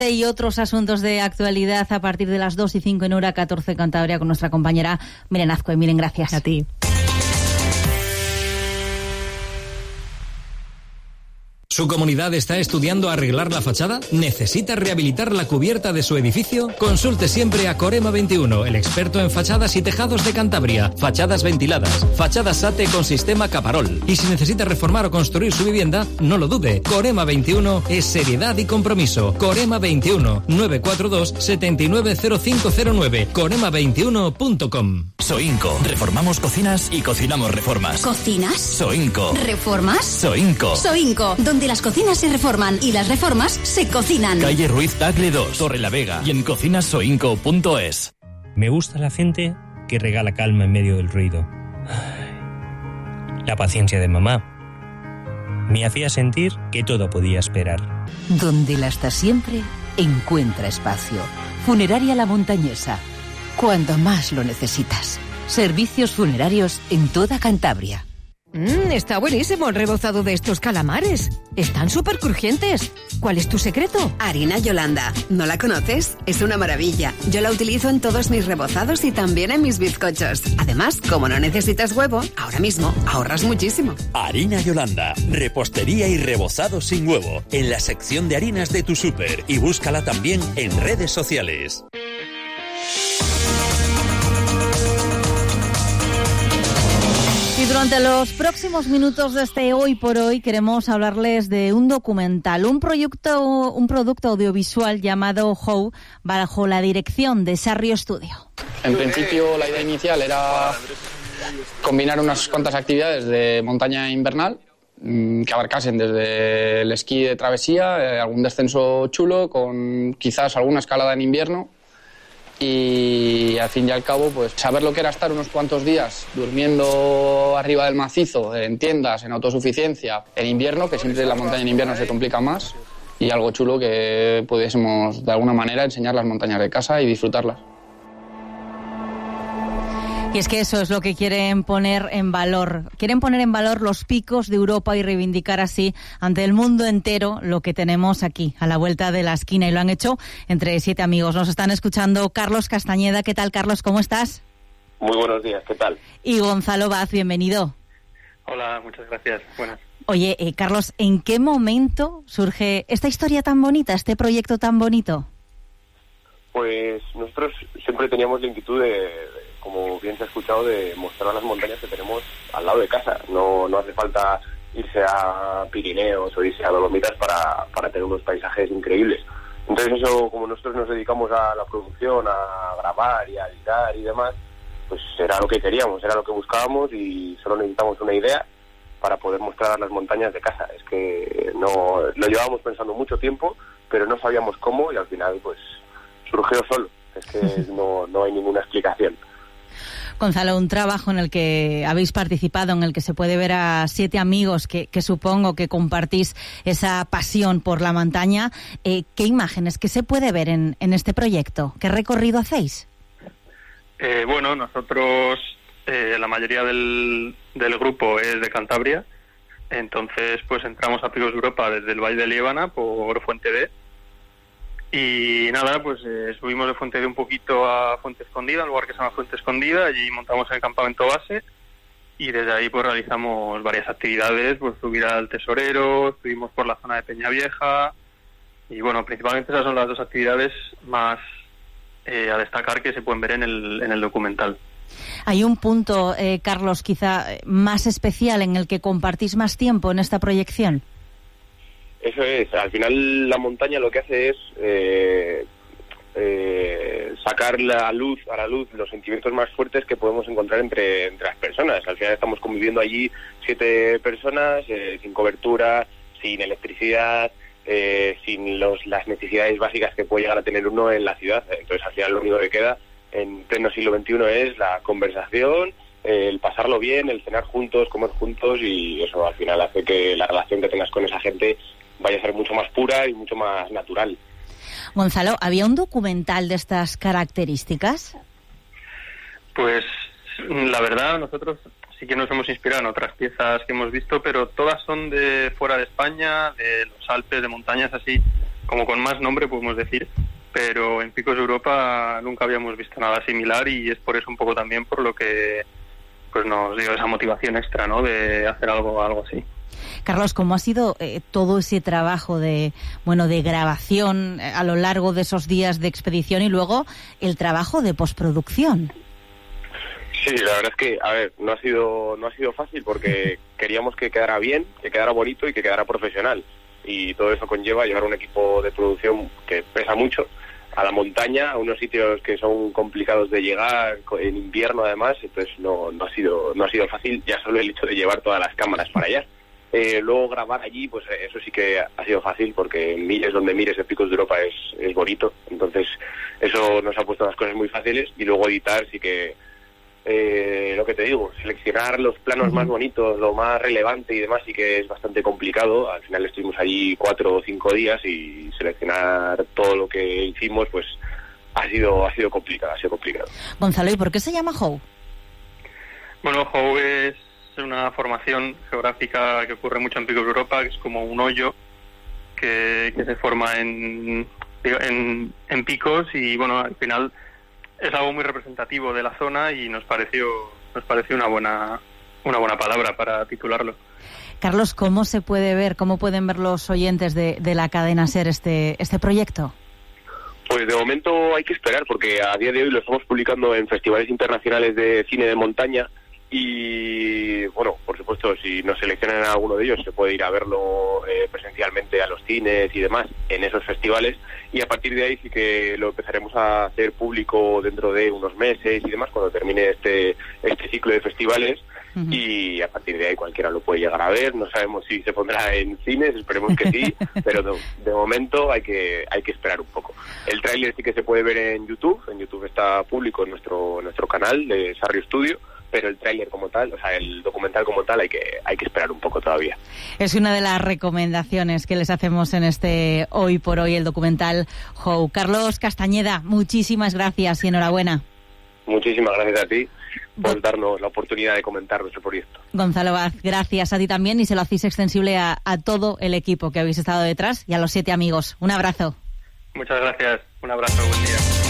Y otros asuntos de actualidad a partir de las 2:05 en hora 14 Cantabria con nuestra compañera Miren Azcue. Miren, gracias. A ti. ¿Su comunidad está estudiando arreglar la fachada? ¿Necesita rehabilitar la cubierta de su edificio? Consulte siempre a Corema 21, el experto en fachadas y tejados de Cantabria. Fachadas ventiladas, fachadas SATE con sistema Caparol. Y si necesita reformar o construir su vivienda, no lo dude. Corema 21 es seriedad y compromiso. Corema 21, 942 790509. Corema21.com. Soinco. Reformamos cocinas y cocinamos reformas. ¿Cocinas? Soinco. ¿Reformas? Soinco. Soinco, donde las cocinas se reforman y las reformas se cocinan. Calle Ruiz Tagle 2, Torre la Vega y en cocinasoinco.es. Me gusta la gente que regala calma en medio del ruido. La paciencia de mamá me hacía sentir que todo podía esperar. Donde la hasta siempre encuentra espacio. Funeraria La Montañesa. Cuando más lo necesitas. Servicios funerarios en toda Cantabria. Está buenísimo el rebozado de estos calamares. Están súper crujientes. ¿Cuál es tu secreto? Harina Yolanda. ¿No la conoces? Es una maravilla. Yo la utilizo en todos mis rebozados y también en mis bizcochos. Además, como no necesitas huevo, ahora mismo ahorras muchísimo. Harina Yolanda. Repostería y rebozado sin huevo. En la sección de harinas de tu súper. Y búscala también en redes sociales. Y durante los próximos minutos de este Hoy por Hoy queremos hablarles de un documental, un producto audiovisual llamado How, bajo la dirección de Sarrio Studio. En principio la idea inicial era combinar unas cuantas actividades de montaña invernal que abarcasen desde el esquí de travesía, algún descenso chulo, con quizás alguna escalada en invierno. Y al fin y al cabo, pues saber lo que era estar unos cuantos días durmiendo arriba del macizo, en tiendas, en autosuficiencia, en invierno, que siempre la montaña en invierno se complica más, y algo chulo que pudiésemos de alguna manera enseñar las montañas de casa y disfrutarlas. Y es que eso es lo que quieren poner en valor. Quieren poner en valor los picos de Europa y reivindicar así ante el mundo entero lo que tenemos aquí, a la vuelta de la esquina. Y lo han hecho entre 7 amigos. Nos están escuchando Carlos Castañeda. ¿Qué tal, Carlos? ¿Cómo estás? Muy buenos días. ¿Qué tal? Y Gonzalo Vaz, bienvenido. Hola, muchas gracias. Buenas. Oye, Carlos, ¿en qué momento surge esta historia tan bonita, este proyecto tan bonito? Pues nosotros siempre teníamos la inquietud como bien se ha escuchado, de mostrar las montañas que tenemos al lado de casa. No hace falta irse a Pirineos o irse a Dolomitas para tener unos paisajes increíbles. Entonces eso, como nosotros nos dedicamos a la producción, a grabar y a editar y demás, pues era lo que queríamos, era lo que buscábamos y solo necesitamos una idea para poder mostrar las montañas de casa. Es que no lo llevábamos pensando mucho tiempo, pero no sabíamos cómo y al final pues surgió solo. Es que no hay ninguna explicación. Gonzalo, un trabajo en el que habéis participado, en el que se puede ver a 7 amigos que supongo que compartís esa pasión por la montaña. ¿Qué imágenes, qué se puede ver en este proyecto? ¿Qué recorrido hacéis? Bueno, nosotros, la mayoría del grupo es de Cantabria, entonces pues entramos a Picos de Europa desde el Valle de Liébana por Fuente D. Y nada, pues subimos de Fuente D un poquito a Fuente Escondida, un lugar que se llama Fuente Escondida, allí montamos el campamento base y desde ahí pues realizamos varias actividades, pues subir al Tesorero, subimos por la zona de Peñavieja y bueno, principalmente esas son las 2 actividades más a destacar que se pueden ver en el documental. ¿Hay un punto, Carlos, quizá más especial en el que compartís más tiempo en esta proyección? Eso es, al final la montaña lo que hace es sacar a la luz los sentimientos más fuertes que podemos encontrar entre las personas. Al final estamos conviviendo allí 7 personas, sin cobertura, sin electricidad, sin las necesidades básicas que puede llegar a tener uno en la ciudad. Entonces al final lo único que queda en pleno siglo XXI es la conversación, el pasarlo bien, el cenar juntos, comer juntos, y eso al final hace que la relación que tengas con esa gente vaya a ser mucho más pura y mucho más natural. Gonzalo, ¿había un documental de estas características? Pues la verdad, nosotros sí que nos hemos inspirado en otras piezas que hemos visto, pero todas son de fuera de España, de los Alpes, de montañas así como con más nombre, podemos decir, pero en Picos de Europa nunca habíamos visto nada similar y es por eso un poco también por lo que pues nos dio esa motivación extra, ¿no?, de hacer algo así. Carlos, ¿cómo ha sido todo ese trabajo de grabación a lo largo de esos días de expedición y luego el trabajo de postproducción? Sí, la verdad es que, no ha sido fácil porque queríamos que quedara bien, que quedara bonito y que quedara profesional. Y todo eso conlleva llevar un equipo de producción que pesa mucho a la montaña, a unos sitios que son complicados de llegar, en invierno además, entonces no ha sido fácil ya solo el hecho de llevar todas las cámaras para allá. Luego grabar allí, pues eso sí que ha sido fácil porque mires donde mires de Picos de Europa es bonito, entonces eso nos ha puesto las cosas muy fáciles. Y luego editar sí que, lo que te digo, seleccionar los planos más bonitos, lo más relevante y demás sí que es bastante complicado. Al final estuvimos allí 4 o 5 días y seleccionar todo lo que hicimos pues ha sido complicado. Gonzalo, ¿y por qué se llama How? Bueno, How es una formación geográfica que ocurre mucho en Picos de Europa, que es como un hoyo que se forma en picos y bueno, al final es algo muy representativo de la zona y nos pareció una buena palabra para titularlo. Carlos, ¿cómo se puede ver, cómo pueden ver los oyentes de la cadena SER este proyecto? Pues de momento hay que esperar porque a día de hoy lo estamos publicando en festivales internacionales de cine de montaña. Y bueno, por supuesto, si nos seleccionan a alguno de ellos se puede ir a verlo presencialmente a los cines y demás en esos festivales, y a partir de ahí sí que lo empezaremos a hacer público dentro de unos meses y demás cuando termine este ciclo de festivales. Y a partir de ahí cualquiera lo puede llegar a ver. No sabemos si se pondrá en cines, esperemos que sí, pero de momento hay que esperar un poco. El tráiler sí que se puede ver en YouTube está público en nuestro canal de Sarrio Studio, pero el tráiler como tal, o sea, el documental como tal hay que esperar un poco todavía. Es una de las recomendaciones que les hacemos en este Hoy por Hoy, el documental How. Carlos Castañeda, muchísimas gracias y enhorabuena. Muchísimas gracias a ti por darnos la oportunidad de comentar nuestro proyecto. Gonzalo Vaz, gracias a ti también y se lo hacéis extensible a todo el equipo que habéis estado detrás y a los 7 amigos. Un abrazo. Muchas gracias, un abrazo, buen día.